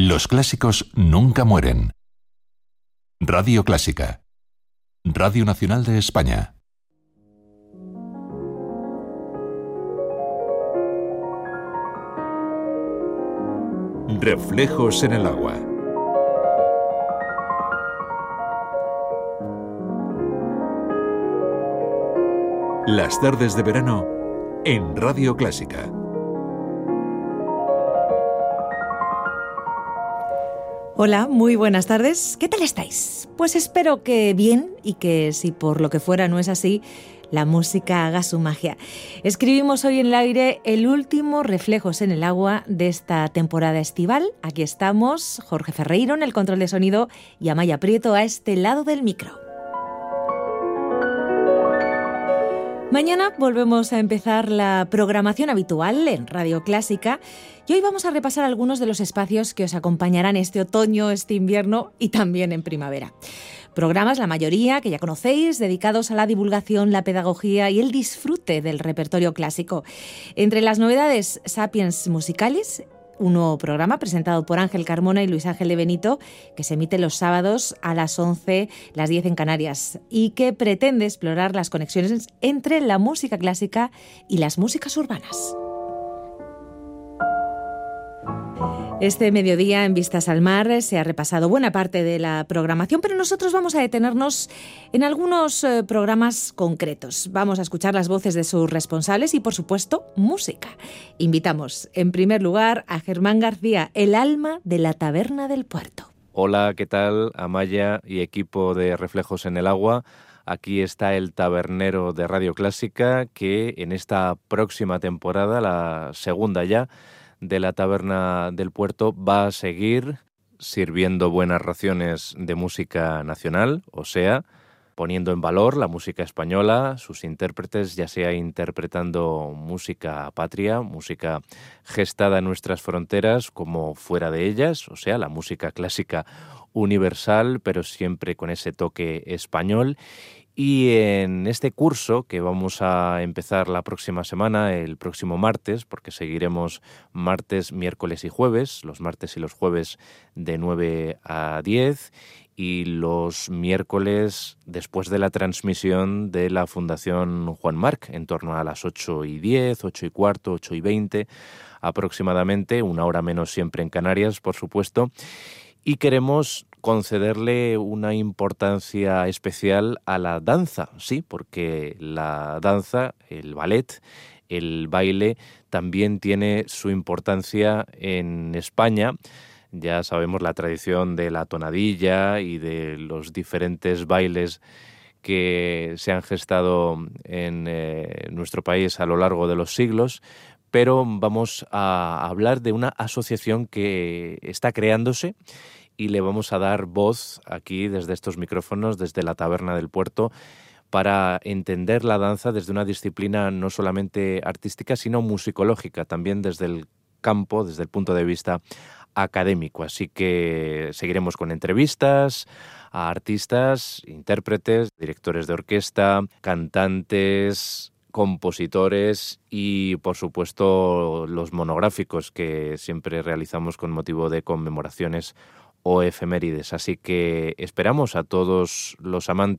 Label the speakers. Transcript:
Speaker 1: Los clásicos nunca mueren. Radio Clásica. Radio Nacional de España. Reflejos en el agua. Las tardes de verano en Radio Clásica.
Speaker 2: Hola, muy buenas tardes. ¿Qué tal estáis? Pues espero que bien y que si por lo que fuera no es así, la música haga su magia. Escribimos hoy en el aire el último Reflejos en el agua de esta temporada estival. Aquí estamos, Jorge Ferreiro en el control de sonido y Amaya Prieto a este lado del micro. Mañana volvemos a empezar la programación habitual en Radio Clásica y hoy vamos a repasar algunos de los espacios que os acompañarán este otoño, este invierno y también en primavera. Programas, la mayoría, que ya conocéis, dedicados a la divulgación, la pedagogía y el disfrute del repertorio clásico. Entre las novedades, Sapiens Musicalis, un nuevo programa presentado por Ángel Carmona y Luis Ángel de Benito, que se emite los sábados a las 11, las 10 en Canarias, y que pretende explorar las conexiones entre la música clásica y las músicas urbanas. Este mediodía en Vistas al Mar se ha repasado buena parte de la programación, pero nosotros vamos a detenernos en algunos programas concretos. Vamos a escuchar las voces de sus responsables y, por supuesto, música. Invitamos, en primer lugar, a Germán García, el alma de la Taberna del Puerto.
Speaker 3: Hola, ¿qué tal? Amaya y equipo de Reflejos en el Agua. Aquí está el tabernero de Radio Clásica que en esta próxima temporada, la segunda ya, de la Taberna del Puerto, va a seguir sirviendo buenas raciones de música nacional, o sea, poniendo en valor la música española, sus intérpretes, ya sea interpretando música patria, música gestada en nuestras fronteras como fuera de ellas, o sea, la música clásica universal, pero siempre con ese toque español. Y en este curso que vamos a empezar la próxima semana, el próximo martes, porque seguiremos martes, miércoles y jueves, los martes y los jueves de 9 a 10 y los miércoles después de la transmisión de la Fundación Juan Marc, en torno a las 8:10, 8:15, 8:20 aproximadamente, una hora menos siempre en Canarias, por supuesto. Y queremos concederle una importancia especial a la danza, sí, porque la danza, el ballet, el baile, también tiene su importancia en España. Ya sabemos la tradición de la tonadilla y de los diferentes bailes que se han gestado en nuestro país a lo largo de los siglos, pero vamos a hablar de una asociación que está creándose y le vamos a dar voz aquí desde estos micrófonos, desde la Taberna del Puerto, para entender la danza desde una disciplina no solamente artística, sino musicológica, también desde el campo, desde el punto de vista académico. Así que seguiremos con entrevistas a artistas, intérpretes, directores de orquesta, cantantes, compositores y, por supuesto, los monográficos que siempre realizamos con motivo de conmemoraciones o efemérides. Así que esperamos a todos los amantes